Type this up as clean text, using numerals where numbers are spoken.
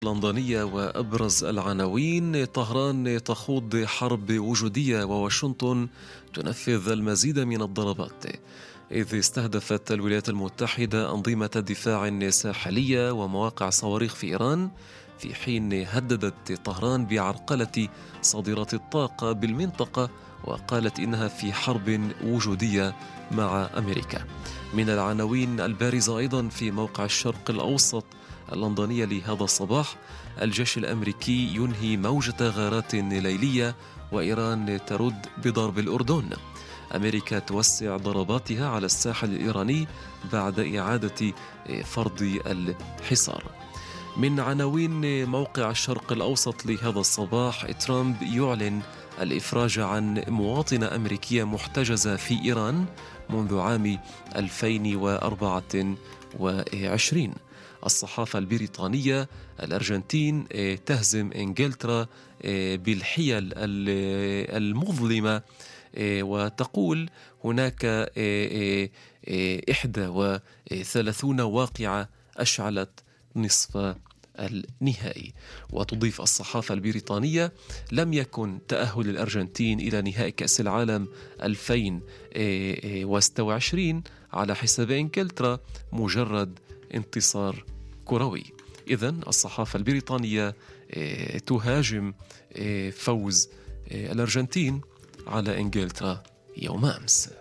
لندنية وأبرز العناوين: طهران تخوض حرب وجودية وواشنطن تنفذ المزيد من الضربات. إذ استهدفت الولايات المتحدة أنظمة دفاع ساحلية ومواقع صواريخ في إيران، في حين هددت طهران بعرقلة صادرات الطاقة بالمنطقة، وقالت إنها في حرب وجودية مع أمريكا. من العناوين البارزة أيضا في موقع الشرق الأوسط اللندنية لهذا الصباح: الجيش الأمريكي ينهي موجة غارات ليلية، وإيران ترد بضرب الأردن. أمريكا توسع ضرباتها على الساحل الإيراني بعد إعادة فرض الحصار. من عناوين موقع الشرق الأوسط لهذا الصباح: ترامب يعلن الإفراج عن مواطنة أمريكية محتجزة في إيران منذ عام 2024. الصحافة البريطانية: الأرجنتين تهزم إنجلترا بالحيل المظلمة، وتقول هناك 31 واقعة أشعلت نصف النهائي. وتضيف الصحافة البريطانية: لم يكن تأهل الأرجنتين إلى نهائي كأس العالم 2026 على حساب إنجلترا مجرد انتصار كروي. إذن الصحافة البريطانية تهاجم فوز الأرجنتين على إنجلترا يوم أمس.